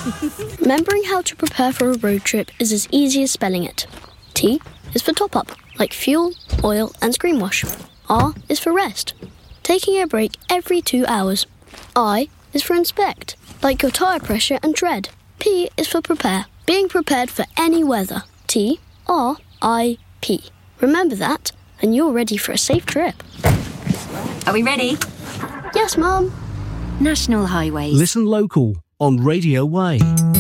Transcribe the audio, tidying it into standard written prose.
Remembering how to prepare for a road trip is as easy as spelling it. T is for top up, like fuel, oil and screen wash. R is for rest, taking a break every 2 hours. I is for inspect, like your tyre pressure and tread. P is for prepare, being prepared for any weather. T-R-I-P. Remember that, and you're ready for a safe trip. Are we ready? Yes, Mum. National Highways. Listen local on Radio Way.